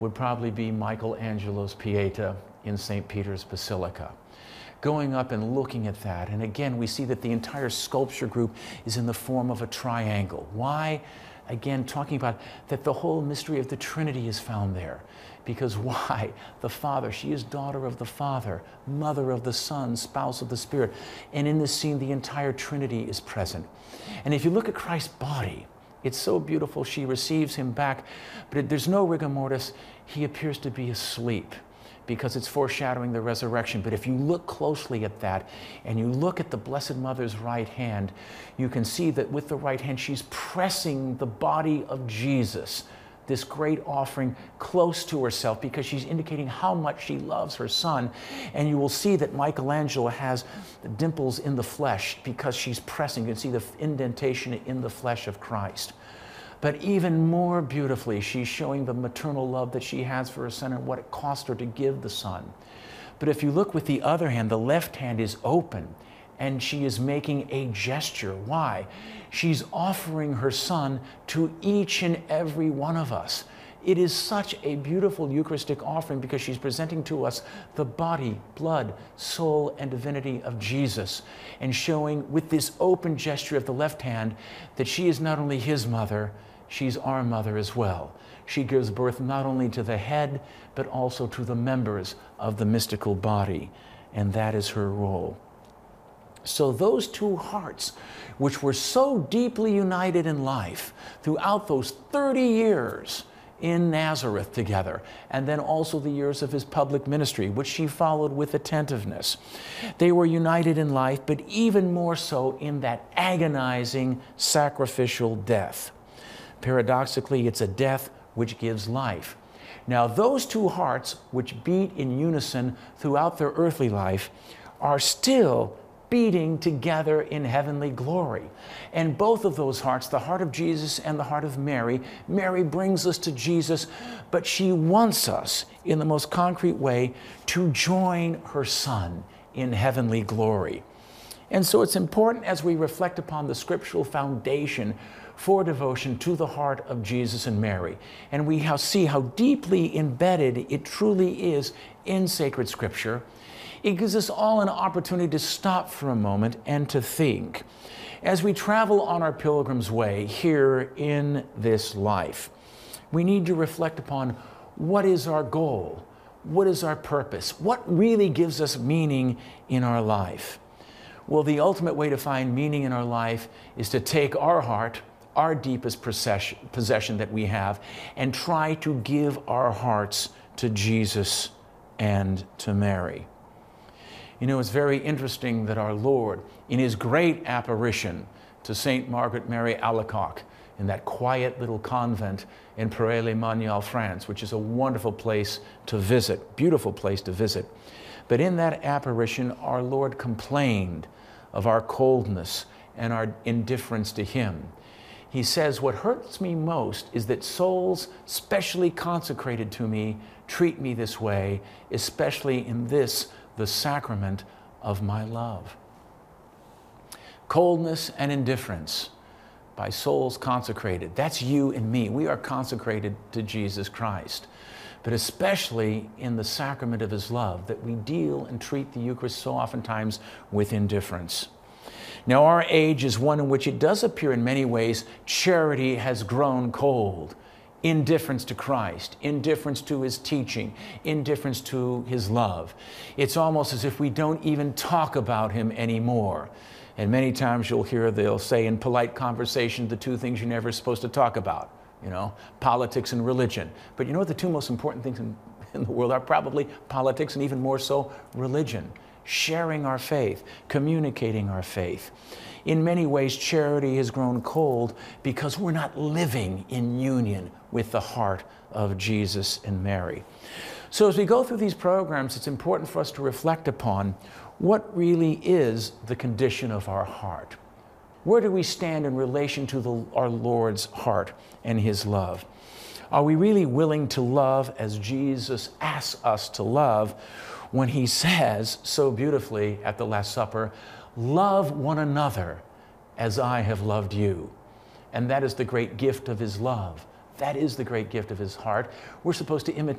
would probably be Michelangelo's Pieta in St. Peter's Basilica. Going up and looking at that, and again, we see that the entire sculpture group is in the form of a triangle. Why? Again, talking about that the whole mystery of the Trinity is found there. Because why? The Father, she is daughter of the Father, mother of the Son, spouse of the Spirit. And in this scene, the entire Trinity is present. And if you look at Christ's body, it's so beautiful. She receives him back, but there's no rigor mortis. He appears to be asleep, because it's foreshadowing the resurrection. But if you look closely at that, and you look at the Blessed Mother's right hand, you can see that with the right hand, she's pressing the body of Jesus, this great offering, close to herself, because she's indicating how much she loves her Son. And you will see that Michelangelo has dimples in the flesh because she's pressing. You can see the indentation in the flesh of Christ. But even more beautifully, she's showing the maternal love that she has for her Son and what it cost her to give the Son. But if you look with the other hand, the left hand is open and she is making a gesture. Why? She's offering her Son to each and every one of us. It is such a beautiful Eucharistic offering because she's presenting to us the body, blood, soul, and divinity of Jesus, and showing with this open gesture of the left hand that she is not only his mother, she's our mother as well. She gives birth not only to the head, but also to the members of the mystical body, and that is her role. So those two hearts, which were so deeply united in life throughout those 30 years in Nazareth together, and then also the years of his public ministry, which she followed with attentiveness. They were united in life, but even more so in that agonizing sacrificial death. Paradoxically, it's a death which gives life. Now, those two hearts, which beat in unison throughout their earthly life, are still beating together in heavenly glory. And both of those hearts, the heart of Jesus and the heart of Mary, Mary brings us to Jesus, but she wants us in the most concrete way to join her Son in heavenly glory. And so it's important as we reflect upon the scriptural foundation for devotion to the heart of Jesus and Mary. And we see how deeply embedded it truly is in sacred scripture. It gives us all an opportunity to stop for a moment and to think. As we travel on our pilgrim's way here in this life, we need to reflect upon what is our goal, what is our purpose, what really gives us meaning in our life. Well, the ultimate way to find meaning in our life is to take our heart, our deepest possession that we have, and try to give our hearts to Jesus and to Mary. You know, it's very interesting that our Lord, in his great apparition to St. Margaret Mary Alacoque in that quiet little convent in Paray-le-Monial, France, which is a wonderful place to visit, beautiful place to visit. But in that apparition, our Lord complained of our coldness and our indifference to him. He says, what hurts me most is that souls specially consecrated to me treat me this way, especially in this, the sacrament of my love. Coldness and indifference by souls consecrated. That's you and me. We are consecrated to Jesus Christ, but especially in the sacrament of his love, that we deal and treat the Eucharist so oftentimes with indifference. Now, our age is one in which it does appear in many ways charity has grown cold. Indifference to Christ, indifference to his teaching, indifference to his love. It's almost as if we don't even talk about him anymore. And many times you'll hear they'll say in polite conversation the two things you're never supposed to talk about, you know, politics and religion. But you know what the two most important things in the world are? Probably politics and even more so religion. Sharing our faith, communicating our faith. In many ways, charity has grown cold because we're not living in union with the heart of Jesus and Mary. So as we go through these programs, it's important for us to reflect upon what really is the condition of our heart. Where do we stand in relation to our Lord's heart and his love? Are we really willing to love as Jesus asks us to love when he says so beautifully at the Last Supper, love one another as I have loved you? And that is the great gift of his love. That is the great gift of his heart. We're supposed to imitate